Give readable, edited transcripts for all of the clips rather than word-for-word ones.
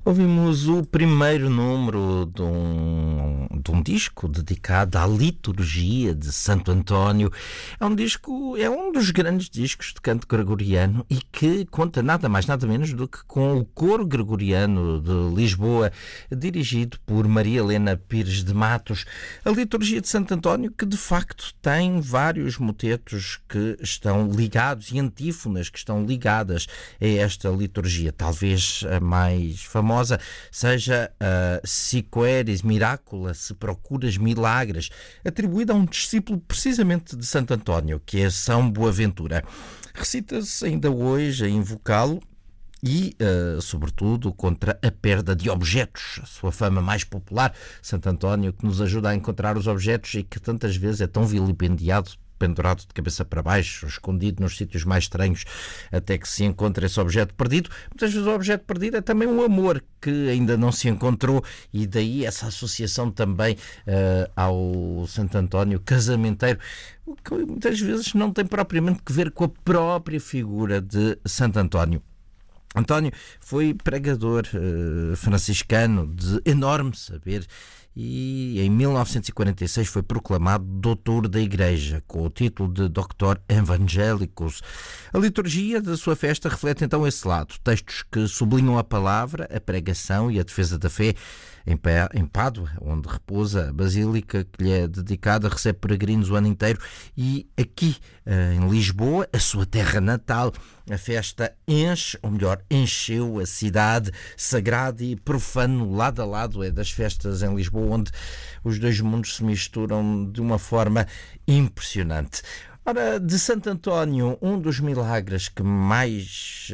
Ouvimos o primeiro número de um disco dedicado à liturgia de Santo António. É um dos grandes discos de canto gregoriano e que conta nada mais, nada menos do que com o Coro Gregoriano de Lisboa, dirigido por Maria Helena Pires de Matos. A liturgia de Santo António, que de facto tem vários motetos que estão ligados e antífonas que estão ligadas a esta liturgia. Talvez a mais famosa seja a Si queres miracula, se procuras milagres, atribuída a um discípulo precisamente de Santo António, que é São Boaventura. Recita-se ainda hoje a invocá-lo e, sobretudo, contra a perda de objetos, a sua fama mais popular. Santo António, que nos ajuda a encontrar os objetos e que tantas vezes é tão vilipendiado, pendurado de cabeça para baixo, escondido nos sítios mais estranhos, até que se encontra esse objeto perdido. Muitas vezes o objeto perdido é também um amor que ainda não se encontrou, e daí essa associação também ao Santo António casamenteiro, o que muitas vezes não tem propriamente que ver com a própria figura de Santo António. António foi pregador franciscano de enorme saber e em 1946 foi proclamado doutor da Igreja, com o título de Doctor Evangelicus. A liturgia da sua festa reflete então esse lado. Textos que sublinham a palavra, a pregação e a defesa da fé. Em Pádua, onde repousa a basílica que lhe é dedicada, recebe peregrinos o ano inteiro, e aqui em Lisboa, a sua terra natal, a festa enche, ou melhor, encheu a cidade, sagrado e profano, lado a lado. É das festas em Lisboa onde os dois mundos se misturam de uma forma impressionante. Ora, de Santo António, um dos milagres que mais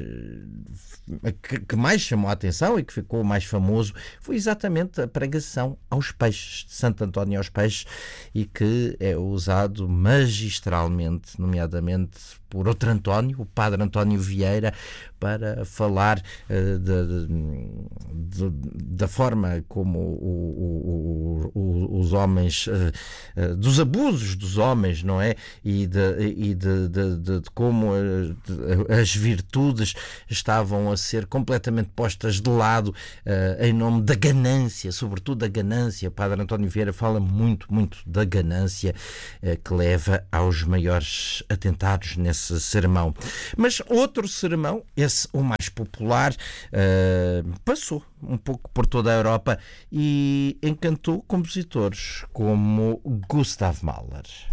chamou a atenção e que ficou mais famoso foi exatamente a pregação aos peixes, de Santo António aos peixes, e que é usado magistralmente, nomeadamente por outro António, o Padre António Vieira, para falar da forma como os homens, dos abusos dos homens, não é? E de como as virtudes estavam a ser completamente postas de lado em nome da ganância, sobretudo da ganância. O Padre António Vieira fala muito da ganância que leva aos maiores atentados nesse sermão. Mas outro sermão, esse o mais popular, passou um pouco por toda a Europa e encantou compositores como Gustav Mahler.